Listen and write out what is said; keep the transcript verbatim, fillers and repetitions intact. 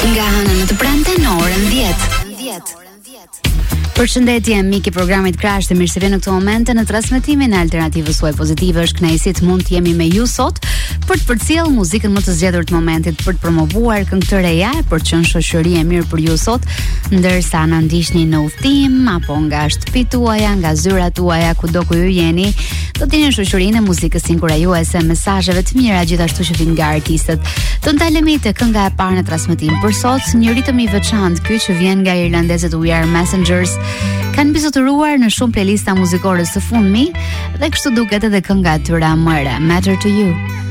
Nga Hëna në të premte në orën dhjetë. Përshëndetje, mik i programit Crash, dhe mirë se vjen në këtë moment në transmetimin e Alternativës suaj pozitive. Është kënaqësi të mund të jemi me ju sot për të përcjellë muzikën më të zgjedhur të momentit, për të promovuar këngë të reja, për të qenë shoqëri e mirë për ju sot, ndërsa na ndiqni në udhtim apo nga shtëpitë tuaja, nga zyrat tuaja, kudo ku ju jeni. Do të jeni në shoqërinë e muzikës inkurajuese, mesazheve të mira gjithashtu që vijnë nga artistët. Do ndalemi te kënga e parë në transmetim për sot, një ritëm i veçantë ky që vjen nga irlandezët We Are Messengers. Kanë bizotuar në shumë playlista muzikore së fundmi dhe kështu duket edhe kënga e tyre më e re, Matter to You.